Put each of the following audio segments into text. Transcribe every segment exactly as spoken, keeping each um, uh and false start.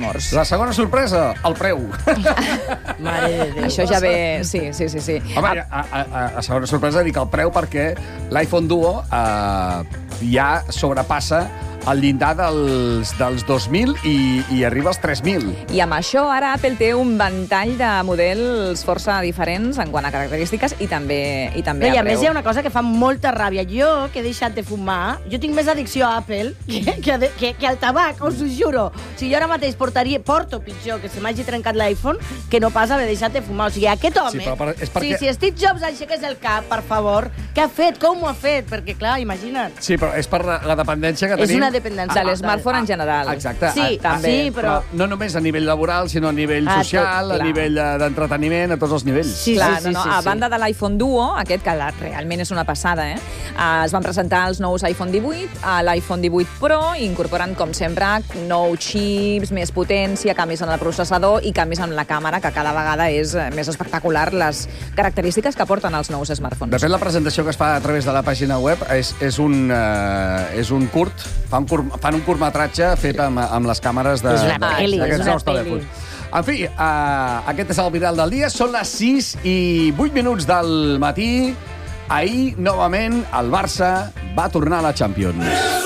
morts. La segona sorpresa, el preu. Mare de Déu. Això ja ve... Sí, sí, sí. sí. Home, a, a, a, a segona sorpresa dic el preu perquè l'iPhone Duo eh, ja sobrepassa el llindar dels, dels dos mil i, i arriba als tres mil. I amb això ara Apple té un ventall de models força diferents en quant a característiques i també, i també No, I a a més preu. hi ha una cosa que fa molta ràbia. Jo, que he deixat de fumar, jo tinc més addicció a Apple que, que, a- que, que al tabac, us ho juro. O sigui, jo ara mateix portaria, porto pitjor que se m'hagi trencat l'iPhone que no pas haver deixat de fumar. O sigui, aquest home... Sí, però per- és perquè- Sí, si Steve Jobs aixequés el cap, per favor, què ha fet? Com ho ha fet? Perquè, clar, imagina't. Sí, però és per la, la dependència que És tenim... una dependència. De smartphone en general. Exacte. Sí, a, també. sí, però... no només a nivell laboral, sinó a nivell Ah, social, tot, a clar. nivell eh, d'entreteniment, a tots els nivells. Sí, Clar, sí, no, no. sí, A sí. banda de l'iPhone Duo, aquest que la, realment és una passada, eh? Uh, es van presentar els nous iPhone divuit, uh, l'iPhone divuit Pro, i incorporen, com sempre, nous xips, més potència, canvis en el processador i canvis en la càmera, que cada vegada és eh, més espectacular les característiques que porten els nous smartphones. De fet, la presentació que es fa a través de la pàgina web és, és, un, uh, és un curt, fan, curt, fan un curtmetratge fet amb, amb les càmeres de, És una de- pel·li, és d'aquests una nous pel·li. telèfons. En fi, uh, aquest és el viral del dia. Són les sis i vuit minuts del matí. Ahir, novament, el Barça va tornar a la Champions.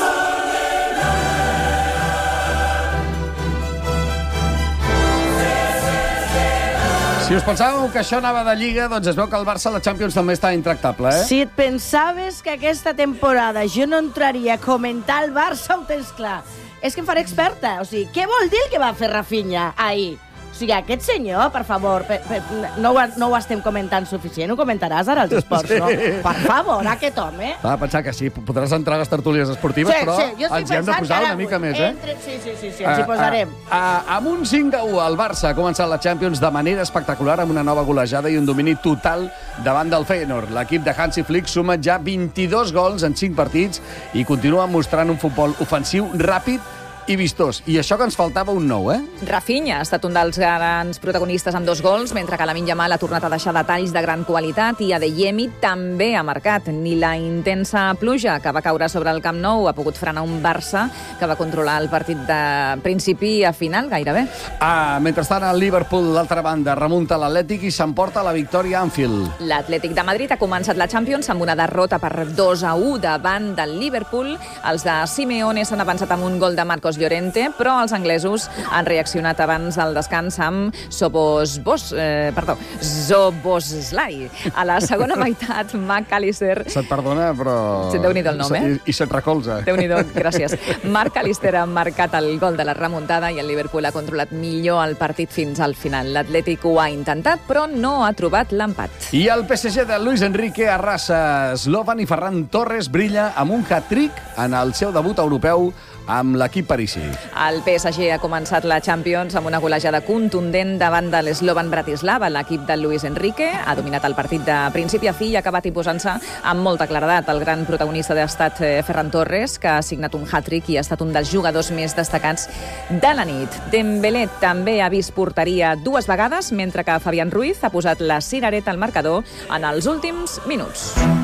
Si us pensàveu que això anava de Lliga, doncs es veu que el Barça a la Champions també està intractable, eh? Si et pensaves que aquesta temporada jo no entraria a comentar el Barça, ho tens clar. És que em faré experta. O sigui, què vol dir el que va fer Rafinha ahir? O sigui, aquest senyor, per favor, per, per, no, ho, no ho estem comentant suficient, ho comentaràs ara als esports, Sí. no? Per favor, aquest home... Va pensar que sí, podràs entrar a les tertúlies esportives, Sí, però sí, jo estic ens hi hem de pensant posar que una ara mica avui més, eh? Entre... Sí, sí, sí, sí, ens hi posarem. Uh, uh, amb un cinc a u, el Barça ha començat la Champions de manera espectacular amb una nova golejada i un domini total davant del Feyenoord. L'equip de Hansi Flick suma ja vint-i-dos gols en cinc partits i continua mostrant un futbol ofensiu ràpid i vistós. I això que ens faltava un nou, eh? Rafinha ha estat un dels grans protagonistes amb dos gols, mentre que Lamine Yamal ha tornat a deixar detalls de gran qualitat i Adeyemi també ha marcat. Ni la intensa pluja que va caure sobre el Camp Nou ha pogut frenar un Barça que va controlar el partit de principi a final gairebé. Ah, mentrestant, el Liverpool, d'altra banda, remunta l'Atlètic i s'emporta la victòria a Anfield. L'Atlètic de Madrid ha començat la Champions amb una derrota per dos a u davant del Liverpool. Els de Simeone s'han avançat amb un gol de Marcos Llorente, però els anglesos han reaccionat abans del descans amb Sobosbos, eh, perdó, Zoboslai. A la segona meitat, McAllister... Se't perdona, però... Sí, Déu-n'hi-do el nom, eh? I, i se't recolza. Déu-n'hi-do, gràcies. McAllister ha marcat el gol de la remuntada i el Liverpool ha controlat millor el partit fins al final. L'Atlètic ho ha intentat, però no ha trobat l'empat. I el P S G de Luis Enrique arrasa Slovan i Ferran Torres brilla amb un hat-trick en el seu debut europeu amb l'equip parisí. El P S G ha començat la Champions amb una golejada contundent davant de l'Slovan Bratislava. L'equip de Luis Enrique ha dominat el partit de principi a fi i ha acabat imposant-se amb molta claredat. El gran protagonista ha estat Ferran Torres, que ha signat un hat-trick i ha estat un dels jugadors més destacats de la nit. Dembélé també ha vist porteria dues vegades, mentre que Fabián Ruiz ha posat la cirereta al marcador en els últims minuts.